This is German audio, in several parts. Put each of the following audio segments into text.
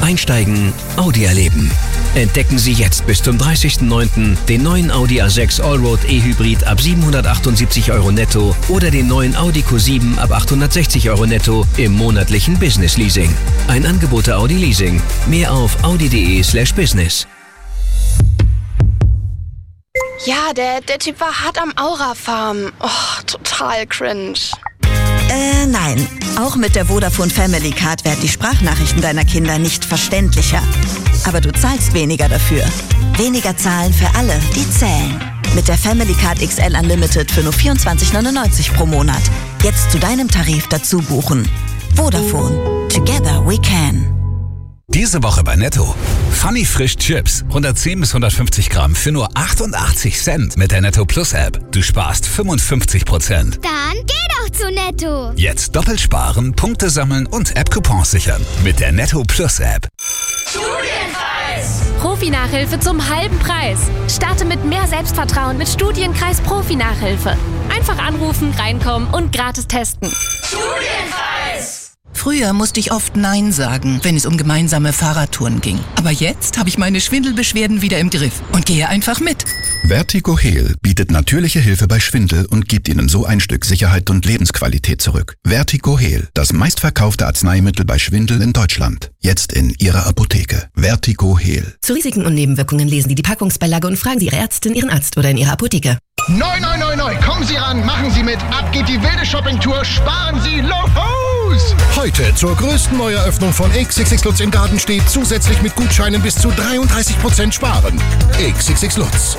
Einsteigen, Audi erleben. Entdecken Sie jetzt bis zum 30.09. den neuen Audi A6 Allroad E-Hybrid ab 778 € netto oder den neuen Audi Q7 ab 860 € netto im monatlichen Business Leasing. Ein Angebot der Audi Leasing. Mehr auf audi.de/business. Ja, der Typ war hart am Aura-Farm. Oh, total cringe. Nein. Auch mit der Vodafone Family Card werden die Sprachnachrichten deiner Kinder nicht verständlicher. Aber du zahlst weniger dafür. Weniger zahlen für alle, die zählen. Mit der Family Card XL Unlimited für nur 24,99 € pro Monat. Jetzt zu deinem Tarif dazu buchen. Vodafone. Together we can. Diese Woche bei Netto. Funny Frisch Chips. 110 bis 150 Gramm für nur 88 Cent mit der Netto Plus App. Du sparst 55%. Dann geh doch zu Netto. Jetzt doppelt sparen, Punkte sammeln und App-Coupons sichern. Mit der Netto Plus App. Studienkreis. Profi-Nachhilfe zum halben Preis. Starte mit mehr Selbstvertrauen mit Studienkreis Profi-Nachhilfe. Einfach anrufen, reinkommen und gratis testen. Studienkreis. Früher musste ich oft Nein sagen, wenn es um gemeinsame Fahrradtouren ging. Aber jetzt habe ich meine Schwindelbeschwerden wieder im Griff und gehe einfach mit. Vertigo Heal bietet natürliche Hilfe bei Schwindel und gibt Ihnen so ein Stück Sicherheit und Lebensqualität zurück. Vertigo Heal, das meistverkaufte Arzneimittel bei Schwindel in Deutschland. Jetzt in Ihrer Apotheke. Vertigo Heal. Zu Risiken und Nebenwirkungen lesen Sie die Packungsbeilage und fragen Sie Ihre Ärztin, Ihren Arzt oder in Ihrer Apotheke. 9999, kommen Sie ran, machen Sie mit, ab geht die wilde Shoppingtour, sparen Sie Lohos! Heute zur größten Neueröffnung von XXX Lutz in Gartenstedt zusätzlich mit Gutscheinen bis zu 33% sparen. XXX Lutz.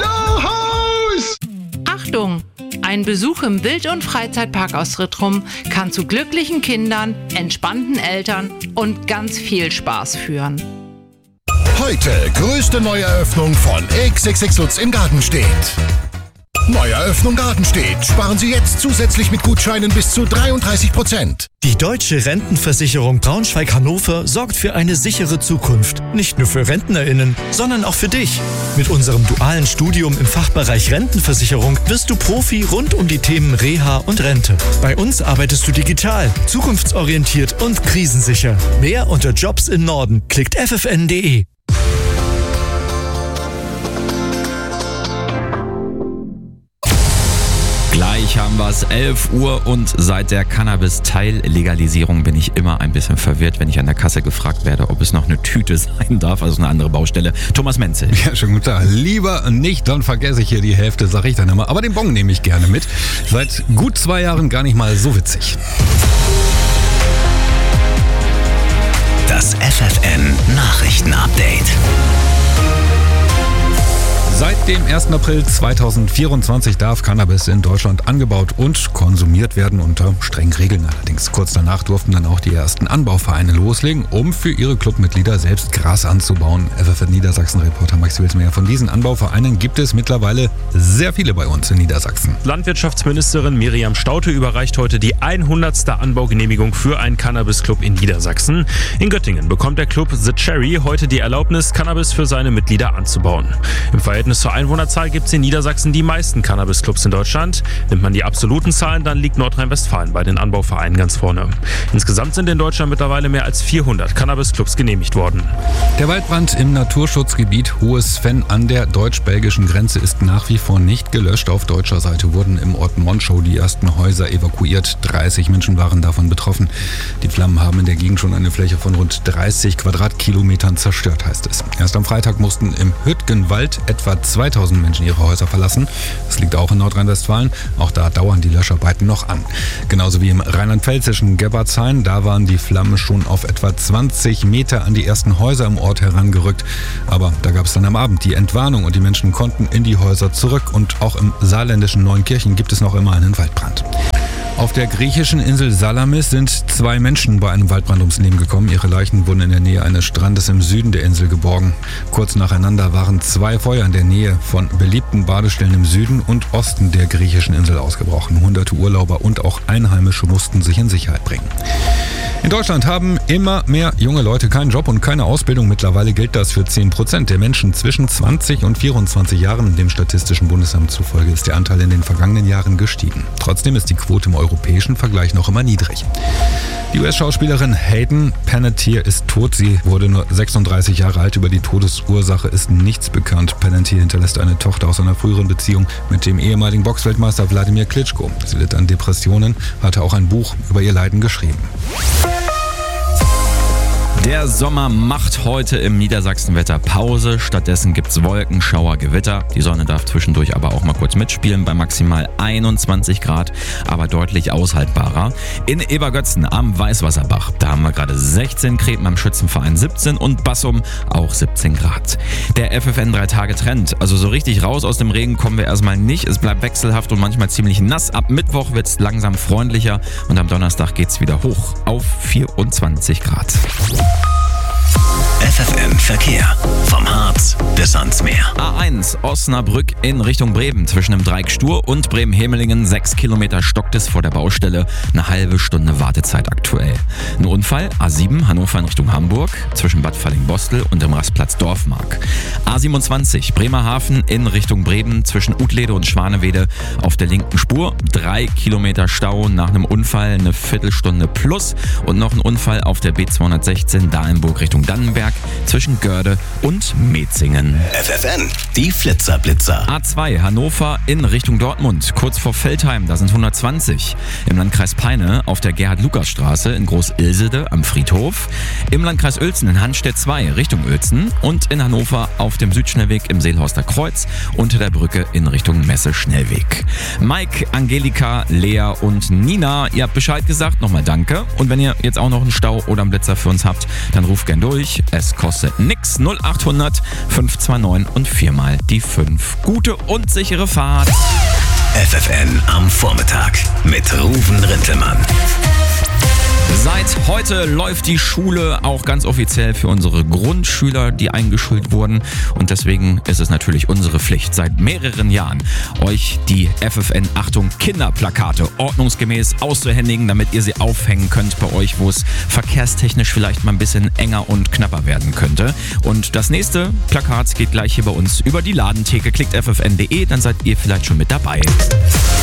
Lohos! Achtung! Ein Besuch im Wild- und Freizeitpark aus Rittrum kann zu glücklichen Kindern, entspannten Eltern und ganz viel Spaß führen. Heute größte Neueröffnung von XXX Lutz in Gartenstedt. Neueröffnung Gartenstedt. Sparen Sie jetzt zusätzlich mit Gutscheinen bis zu 33%. Die Deutsche Rentenversicherung Braunschweig-Hannover sorgt für eine sichere Zukunft. Nicht nur für RentnerInnen, sondern auch für dich. Mit unserem dualen Studium im Fachbereich Rentenversicherung wirst du Profi rund um die Themen Reha und Rente. Bei uns arbeitest du digital, zukunftsorientiert und krisensicher. Mehr unter Jobs im Norden. Klickt ffn.de. Gleich haben wir es, 11 Uhr und seit der Cannabis-Teillegalisierung bin ich immer ein bisschen verwirrt, wenn ich an der Kasse gefragt werde, ob es noch eine Tüte sein darf, also eine andere Baustelle. Thomas Menzel. Ja, schönen guten Tag. Lieber nicht, dann vergesse ich hier die Hälfte, sag ich dann immer. Aber den Bon nehme ich gerne mit. Seit gut 2 Jahren gar nicht mal so witzig. Das FFN-Nachrichten-Update. Seit dem 1. April 2024 darf Cannabis in Deutschland angebaut und konsumiert werden unter strengen Regeln allerdings. Kurz danach durften dann auch die ersten Anbauvereine loslegen, um für ihre Clubmitglieder selbst Gras anzubauen. FFN Niedersachsen-Reporter Max Wilsmeyer. Von diesen Anbauvereinen gibt es mittlerweile sehr viele bei uns in Niedersachsen. Landwirtschaftsministerin Miriam Staudte überreicht heute die 100. Anbaugenehmigung für einen Cannabis-Club in Niedersachsen. In Göttingen bekommt der Club The Cherry heute die Erlaubnis, Cannabis für seine Mitglieder anzubauen. Im Verhältnis zur Einwohnerzahl gibt es in Niedersachsen die meisten Cannabis-Clubs in Deutschland. Nimmt man die absoluten Zahlen, dann liegt Nordrhein-Westfalen bei den Anbauvereinen ganz vorne. Insgesamt sind in Deutschland mittlerweile mehr als 400 Cannabis-Clubs genehmigt worden. Der Waldbrand im Naturschutzgebiet Hohes Venn an der deutsch-belgischen Grenze ist nach wie vor nicht gelöscht. Auf deutscher Seite wurden im Ort Monschau die ersten Häuser evakuiert. 30 Menschen waren davon betroffen. Die Flammen haben in der Gegend schon eine Fläche von rund 30 Quadratkilometern zerstört, heißt es. Erst am Freitag mussten im Hüttgenwald etwa 2000 Menschen ihre Häuser verlassen. Das liegt auch in Nordrhein-Westfalen. Auch da dauern die Löscharbeiten noch an. Genauso wie im rheinland-pfälzischen Gebbertshain. Da waren die Flammen schon auf etwa 20 Meter an die ersten Häuser im Ort herangerückt. Aber da gab es dann am Abend die Entwarnung und die Menschen konnten in die Häuser zurück. Und auch im saarländischen Neunkirchen gibt es noch immer einen Waldbrand. Auf der griechischen Insel Salamis sind 2 Menschen bei einem Waldbrand ums Leben gekommen. Ihre Leichen wurden in der Nähe eines Strandes im Süden der Insel geborgen. Kurz nacheinander waren 2 Feuer in der Nähe von beliebten Badestellen im Süden und Osten der griechischen Insel ausgebrochen. Hunderte Urlauber und auch Einheimische mussten sich in Sicherheit bringen. In Deutschland haben immer mehr junge Leute keinen Job und keine Ausbildung. Mittlerweile gilt das für 10% der Menschen zwischen 20 und 24 Jahren. Dem Statistischen Bundesamt zufolge ist der Anteil in den vergangenen Jahren gestiegen. Trotzdem ist die Quote im europäischen Vergleich noch immer niedrig. Die US-Schauspielerin Hayden Panettiere ist tot. Sie wurde nur 36 Jahre alt. Über die Todesursache ist nichts bekannt. Panettiere hinterlässt eine Tochter aus einer früheren Beziehung mit dem ehemaligen Boxweltmeister Wladimir Klitschko. Sie litt an Depressionen, hatte auch ein Buch über ihr Leiden geschrieben. Der Sommer macht heute im Niedersachsenwetter Pause. Stattdessen gibt's Wolken, Schauer, Gewitter. Die Sonne darf zwischendurch aber auch mal kurz mitspielen bei maximal 21 Grad, aber deutlich aushaltbarer. In Ebergötzen am Weißwasserbach, da haben wir gerade 16, Kreten am Schützenverein 17 und Bassum auch 17 Grad. Der FFN 3-Tage-Trend, also so richtig raus aus dem Regen kommen wir erstmal nicht. Es bleibt wechselhaft und manchmal ziemlich nass. Ab Mittwoch wird's langsam freundlicher und am Donnerstag geht's wieder hoch auf 24 Grad. FFN Verkehr. Vom Harz bis ans Meer. A1 Osnabrück in Richtung Bremen. Zwischen dem Dreieck Stur und Bremen-Hemelingen 6 Kilometer stockt es vor der Baustelle. Eine halbe Stunde Wartezeit aktuell. Ein Unfall A7 Hannover in Richtung Hamburg. Zwischen Bad Falling-Bostel und dem Rastplatz Dorfmark. A27 Bremerhaven in Richtung Bremen. Zwischen Utlede und Schwanewede auf der linken Spur. 3 Kilometer Stau nach einem Unfall. Eine Viertelstunde plus. Und noch ein Unfall auf der B216 Dahlenburg Richtung Dannenberg. Zwischen Görde und Metzingen. FFN, die Flitzer-Blitzer. A2 Hannover in Richtung Dortmund, kurz vor Veltheim, da sind 120. Im Landkreis Peine auf der Gerhard-Lukas-Straße in Groß-Ilsede am Friedhof. Im Landkreis Uelzen in Hanstedt 2 Richtung Uelzen. Und in Hannover auf dem Südschnellweg im Seelhorster Kreuz unter der Brücke in Richtung Messe-Schnellweg. Mike, Angelika, Lea und Nina, ihr habt Bescheid gesagt, nochmal danke. Und wenn ihr jetzt auch noch einen Stau oder einen Blitzer für uns habt, dann ruft gern durch. Es kostet nix. 0800 529 und 4 mal die 5. Gute und sichere Fahrt. FFN am Vormittag mit Ruven Rintelmann. Seit heute läuft die Schule auch ganz offiziell für unsere Grundschüler, die eingeschult wurden. Und deswegen ist es natürlich unsere Pflicht, seit mehreren Jahren euch die FFN Achtung Kinderplakate ordnungsgemäß auszuhändigen, damit ihr sie aufhängen könnt bei euch, wo es verkehrstechnisch vielleicht mal ein bisschen enger und knapper werden könnte. Und das nächste Plakat geht gleich hier bei uns über die Ladentheke. Klickt ffn.de, dann seid ihr vielleicht schon mit dabei.